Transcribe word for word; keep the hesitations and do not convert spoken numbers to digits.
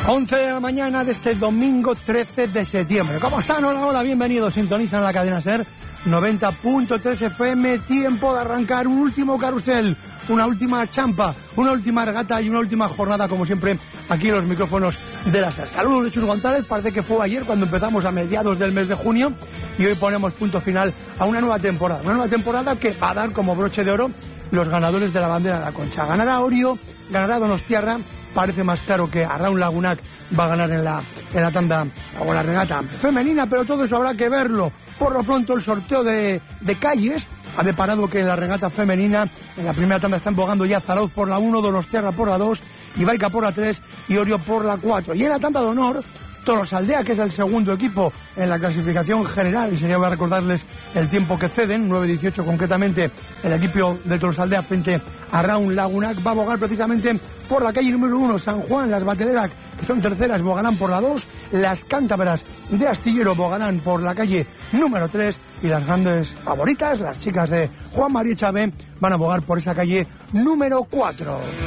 once de la mañana de este domingo trece de septiembre. ¿Cómo están? Hola, hola, bienvenidos. Sintonizan la cadena SER noventa punto tres F M. Tiempo de arrancar un último carrusel, una última champa, una última regata y una última jornada, como siempre, aquí en los micrófonos de la SER. Saludos de Chus González. Parece que fue ayer cuando empezamos a mediados del mes de junio y hoy ponemos punto final a una nueva temporada. Una nueva temporada que va a dar como broche de oro los ganadores de la bandera de la Concha. Ganará Orio, ganará Donostiarra. Parece más claro que Arraun Lagunac va a ganar en la, en la tanda o en la regata femenina, pero todo eso habrá que verlo. Por lo pronto, el sorteo de, de calles ha deparado que en la regata femenina, en la primera tanda está embogando ya Zarauz por la uno, Donostiarra por la dos, Ibaica por la tres y Orio por la cuatro. Y en la tanda de honor, Tolosaldea, que es el segundo equipo en la clasificación general, y sería, voy a recordarles el tiempo que ceden, nueve dieciocho concretamente, el equipo de Tolosaldea frente a Arraun Lagunac, va a bogar precisamente por la calle número uno, San Juan. Las Bateleras, que son terceras, bogarán por la dos, las Cántabras de Astillero bogarán por la calle número tres, y las grandes favoritas, las chicas de Juan María Chávez, van a bogar por esa calle número cuatro.